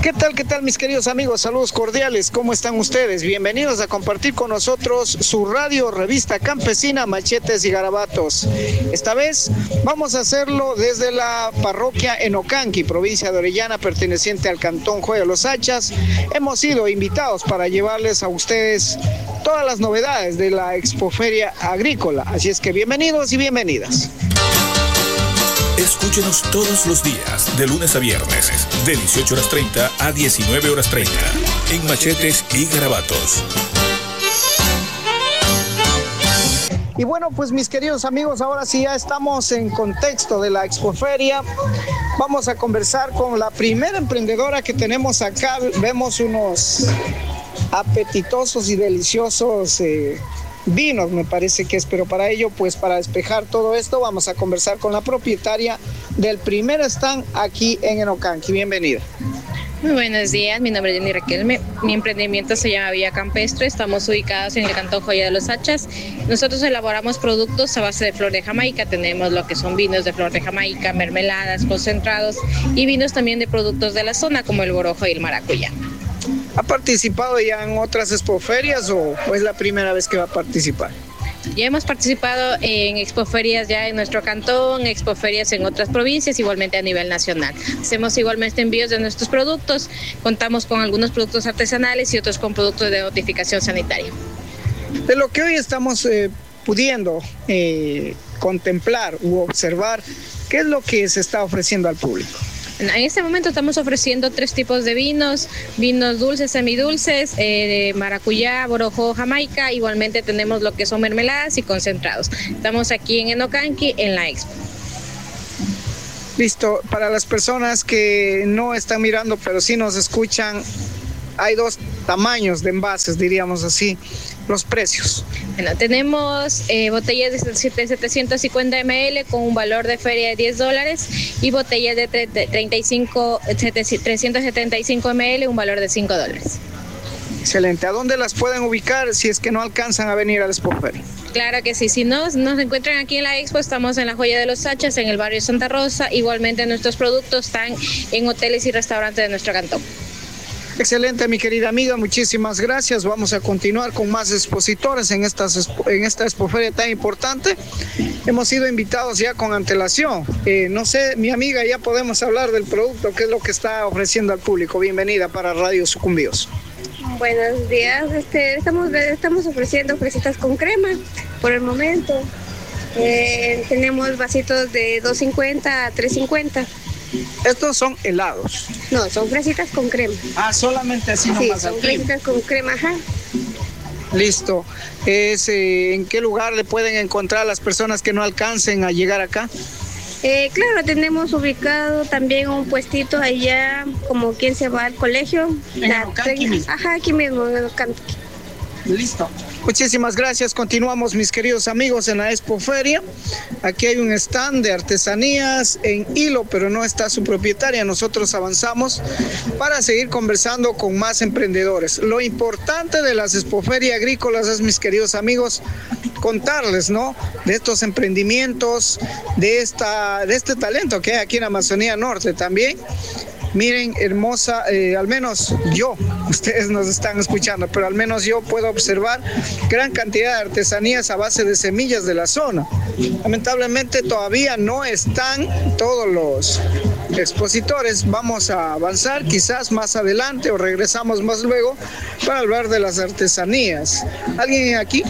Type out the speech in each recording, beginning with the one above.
Qué tal, mis queridos amigos? Saludos cordiales, ¿cómo están ustedes? Bienvenidos a compartir con nosotros su radio revista campesina Machetes y Garabatos. Esta vez vamos a hacerlo desde la parroquia Enocanqui, provincia de Orellana, perteneciente al cantón Joya de los Hachas. Hemos sido invitados para llevarles a ustedes todas las novedades de la Expoferia Agrícola, así es que bienvenidos y bienvenidas. Escúchenos todos los días, de lunes a viernes, de 18:30 a 19:30, en Machetes y Garabatos. Y bueno, pues mis queridos amigos, ahora sí ya estamos en contexto de la Expoferia. Vamos a conversar con la primera emprendedora que tenemos acá. Vemos unos apetitosos y deliciosos vinos, me parece que es, pero para ello, pues para despejar todo esto, vamos a conversar con la propietaria del primer stand aquí en Enocanqui. Bienvenida. Muy buenos días, mi nombre es Jenny Raquel, mi emprendimiento se llama Villa Campestre, estamos ubicados en el cantón Joya de los Hachas. Nosotros elaboramos productos a base de flor de Jamaica, tenemos lo que son vinos de flor de Jamaica, mermeladas, concentrados y vinos también de productos de la zona como el borojo y el maracuyá. ¿Ha participado ya en otras expoferias o es la primera vez que va a participar? Ya hemos participado en expoferias ya en nuestro cantón, expoferias en otras provincias, igualmente a nivel nacional. Hacemos igualmente envíos de nuestros productos, contamos con algunos productos artesanales y otros con productos de notificación sanitaria. De lo que hoy estamos pudiendo contemplar u observar, ¿qué es lo que se está ofreciendo al público? En este momento estamos ofreciendo 3 tipos de vinos dulces, semidulces, de maracuyá, borojo, jamaica. Igualmente tenemos lo que son mermeladas y concentrados. Estamos aquí en Enocanqui, en la Expo. Listo, para las personas que no están mirando, pero sí nos escuchan, hay 2 tamaños de envases, diríamos así. Los precios. Bueno, tenemos botellas de 750 ml con un valor de feria de $10 y botellas de 375 ml, un valor de $5. Excelente. ¿A dónde las pueden ubicar si es que no alcanzan a venir al Expoferia? Claro que sí, si no nos encuentran aquí en la Expo, estamos en la Joya de los Hachas, en el barrio Santa Rosa. Igualmente nuestros productos están en hoteles y restaurantes de nuestro cantón. Excelente, mi querida amiga, muchísimas gracias. Vamos a continuar con más expositores en esta expoferia tan importante. Hemos sido invitados ya con antelación. No sé, mi amiga, ya podemos hablar del producto, qué es lo que está ofreciendo al público. Bienvenida para Radio Sucumbíos. Buenos días, estamos ofreciendo fresitas con crema por el momento. Tenemos vasitos de 2.50 a 3.50. Estos son helados. No, son fresitas con crema. Ah, solamente así nomás. Sí, son fresitas con crema, ajá. Listo. ¿En qué lugar le pueden encontrar a las personas que no alcancen a llegar acá? Claro, tenemos ubicado también un puestito allá, como quien se va al colegio. Aquí mismo. Ajá, aquí mismo, en Enocanqui. Listo. Muchísimas gracias. Continuamos, mis queridos amigos, en la Expoferia. Aquí hay un stand de artesanías en hilo, pero no está su propietaria. Nosotros avanzamos para seguir conversando con más emprendedores. Lo importante de las Expoferias Agrícolas es, mis queridos amigos, contarles, ¿no?, de estos emprendimientos, de este talento que hay aquí en Amazonía Norte también. Miren, hermosa, al menos yo, ustedes nos están escuchando, pero al menos yo puedo observar gran cantidad de artesanías a base de semillas de la zona. Lamentablemente todavía no están todos los expositores. Vamos a avanzar quizás más adelante o regresamos más luego para hablar de las artesanías. ¿Alguien aquí?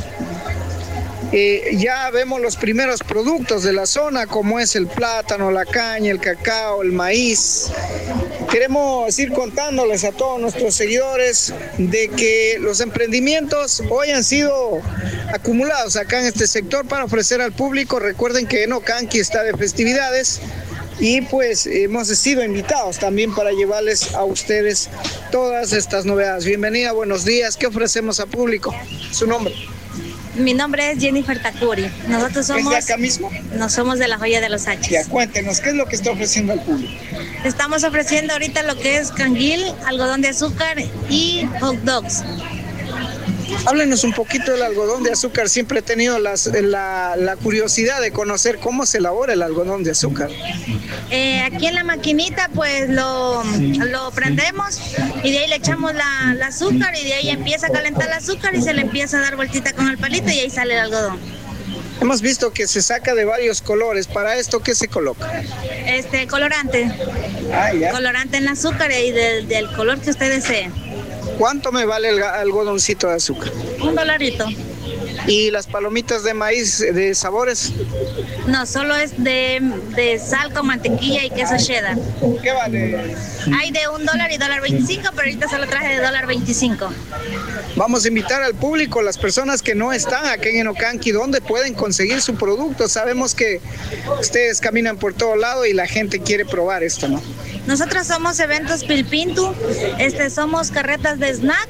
Ya vemos los primeros productos de la zona, como es el plátano, la caña, el cacao, el maíz. Queremos ir contándoles a todos nuestros seguidores de que los emprendimientos hoy han sido acumulados acá en este sector para ofrecer al público. Recuerden que Enocanqui está de festividades y pues hemos sido invitados también para llevarles a ustedes todas estas novedades. Bienvenida, buenos días. ¿Qué ofrecemos al público? ¿Su nombre? Mi nombre es Jennifer Takuri. Nosotros somos... ¿Es de acá mismo? No, somos de la Joya de los Hachas. Ya, cuéntenos, ¿qué es lo que está ofreciendo al público? Estamos ofreciendo ahorita lo que es canguil, algodón de azúcar y hot dogs. Háblenos un poquito del algodón de azúcar. Siempre he tenido la curiosidad de conocer cómo se elabora el algodón de azúcar. Aquí en la maquinita pues lo prendemos y de ahí le echamos la azúcar y de ahí empieza a calentar el azúcar y se le empieza a dar vueltita con el palito y ahí sale el algodón. Hemos visto que se saca de varios colores. ¿Para esto qué se coloca? Colorante. Ya. Colorante en el azúcar y del color que usted desee. ¿Cuánto me vale el algodoncito de azúcar? $1. ¿Y las palomitas de maíz de sabores? No, solo es de sal con mantequilla y queso cheddar. ¿Qué vale? Hay de $1 y $1.25, pero ahorita solo traje de $1.25. Vamos a invitar al público, las personas que no están aquí en Enocanqui, ¿dónde pueden conseguir su producto? Sabemos que ustedes caminan por todo lado y la gente quiere probar esto, ¿no? Nosotros somos Eventos Pilpintu, somos carretas de snack,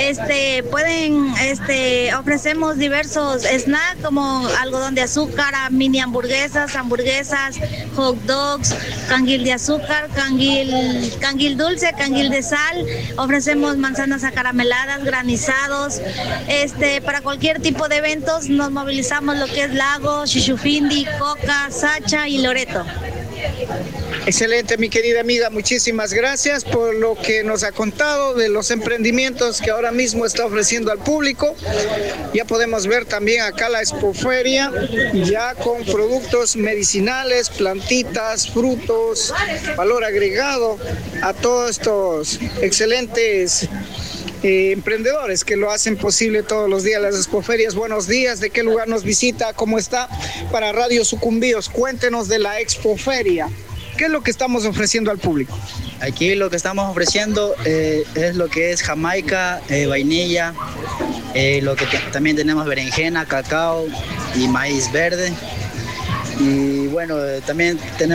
ofrecemos diversos snacks como algodón de azúcar, mini hamburguesas, hot dogs, canguil de azúcar, canguil dulce, canguil de sal, ofrecemos manzanas acarameladas, granizados, para cualquier tipo de eventos nos movilizamos lo que es Lago, Xuxufindi, Coca, Sacha y Loreto. Excelente, mi querida amiga, muchísimas gracias por lo que nos ha contado de los emprendimientos que ahora mismo está ofreciendo al público. Ya podemos ver también acá la Expoferia, ya con productos medicinales, plantitas, frutos, valor agregado a todos estos excelentes emprendedores que lo hacen posible todos los días las Expoferias. Buenos días, ¿de qué lugar nos visita? ¿Cómo está? Para Radio Sucumbíos, cuéntenos de la Expoferia. ¿Qué es lo que estamos ofreciendo al público? Aquí lo que estamos ofreciendo es lo que es jamaica, vainilla, lo que también tenemos berenjena, cacao y maíz verde. Y bueno, también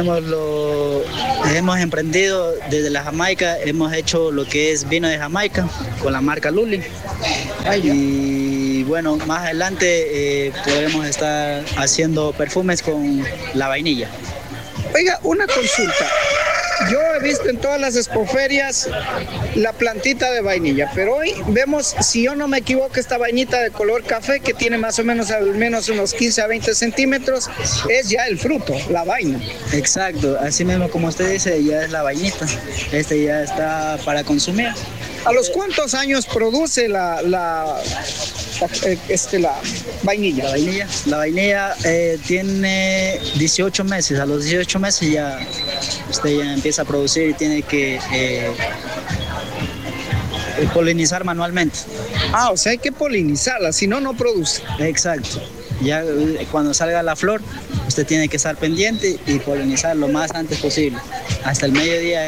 hemos emprendido desde la Jamaica, hemos hecho lo que es vino de Jamaica con la marca Luli. Y bueno, más adelante podremos estar haciendo perfumes con la vainilla. Oiga, una consulta. Yo he visto en todas las expoferias la plantita de vainilla, pero hoy vemos, si yo no me equivoco, esta vainita de color café que tiene más o menos al menos unos 15 a 20 centímetros, es ya el fruto, la vaina. Exacto, así mismo como usted dice, ya es la vainita, ya está para consumir. ¿A los cuántos años produce la vainilla? La vainilla tiene 18 meses, a los 18 meses usted ya empieza a producir y tiene que polinizar manualmente. O sea, hay que polinizarla, si no, no produce. Exacto. Ya cuando salga la flor, usted tiene que estar pendiente y polinizar lo más antes posible. Hasta el mediodía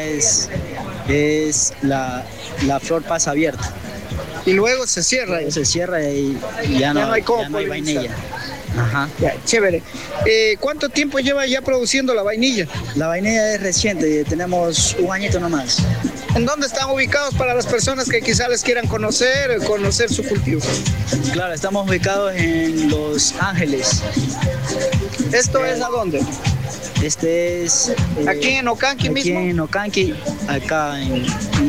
la flor pasa abierta. Y luego se cierra. Se cierra y ya no hay vainilla. Ajá. Ya, chévere. ¿Cuánto tiempo lleva ya produciendo la vainilla? La vainilla es reciente, tenemos un añito nomás. ¿En dónde están ubicados para las personas que quizás les quieran conocer su cultivo? Claro, estamos ubicados en Los Ángeles. ¿Esto es a dónde? Este es... ¿Aquí en Enocanqui mismo? Aquí en Enocanqui, acá en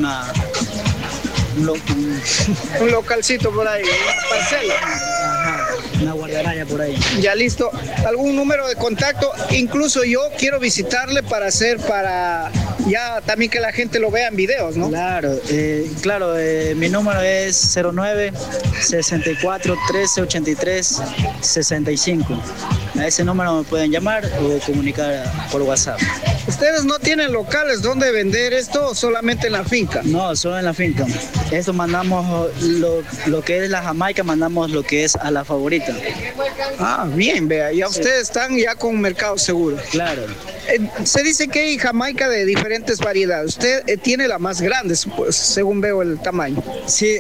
un localcito por ahí, una parcela. Ajá, una guardaraya por ahí. Ya listo. ¿Algún número de contacto? Incluso yo quiero visitarle para ya también que la gente lo vea en videos, ¿no? Claro, mi número es 09 64 13 83 65. A ese número me pueden llamar o comunicar por WhatsApp. ¿Ustedes no tienen locales donde vender esto o solamente en la finca? No, solo en la finca. Esto mandamos lo que es la Jamaica, mandamos lo que es a la Favorita. Bien, vea, ya ustedes están ya con un mercado seguro. Claro. Se dice que hay Jamaica de diferentes variedades. Usted tiene la más grande, según veo el tamaño. Sí,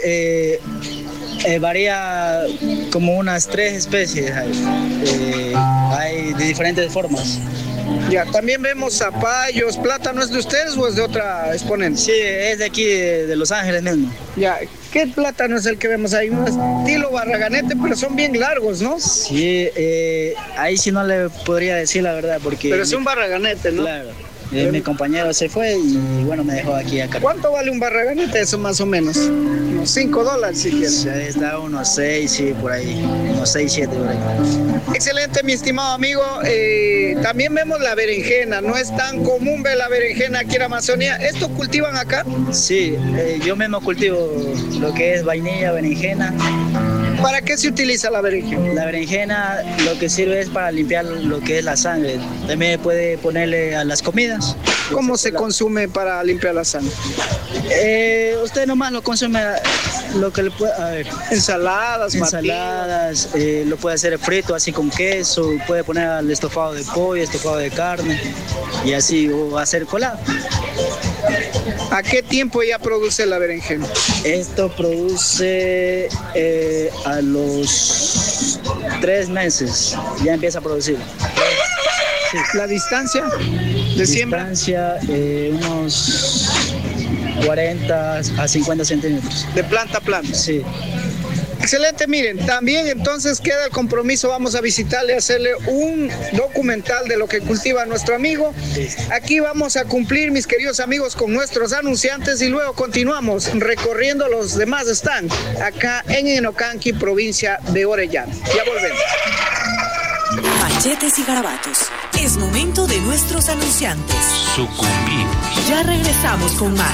varía como unas 3 especies. Hay de diferentes formas. Ya, también vemos zapallos, plátano. ¿Es de ustedes o es de otra exponente? Sí, es de aquí, de Los Ángeles mismo. Ya, ¿qué plátano es el que vemos ahí? Un estilo barraganete, pero son bien largos, ¿no? Sí, ahí sí no le podría decir la verdad porque... Pero es un barraganete, ¿no? Claro. Mi compañero se fue y bueno, me dejó aquí a cargo. ¿Cuánto vale un barraganete eso más o menos? Unos $5 si quieres. Está unos 6, sí, por ahí. Unos 6, 7 por ahí. Excelente, mi estimado amigo. También vemos la berenjena. No es tan común ver la berenjena aquí en Amazonía. ¿Esto cultivan acá? Sí, yo mismo cultivo lo que es vainilla, berenjena. ¿Para qué se utiliza la berenjena? La berenjena lo que sirve es para limpiar lo que es la sangre. También puede ponerle a las comidas. ¿Cómo se consume para limpiar la sangre? Usted nomás lo consume lo que le puede... A ver. Ensaladas, lo puede hacer frito así con queso, puede poner al estofado de pollo, estofado de carne y así, o hacer colado. ¿A qué tiempo ya produce la berenjena? Esto produce a los 3 meses, ya empieza a producir. Sí. ¿La distancia de siembra? Distancia, unos 40 a 50 centímetros. ¿De planta a planta? Sí. Excelente, miren, también entonces queda el compromiso, vamos a visitarle, hacerle un documental de lo que cultiva nuestro amigo. Aquí vamos a cumplir, mis queridos amigos, con nuestros anunciantes y luego continuamos recorriendo los demás stands acá en Enocanqui, provincia de Orellana. Ya volvemos. Machetes y Garabatos. Es momento de nuestros anunciantes. Sucumbir. Ya regresamos con más.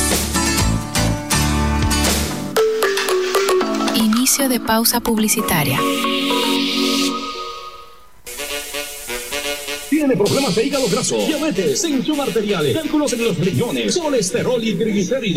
Inicio de pausa publicitaria. Tiene problemas de hígado graso, diabetes, tensión arterial, cálculos en los riñones, colesterol y triglicéridos.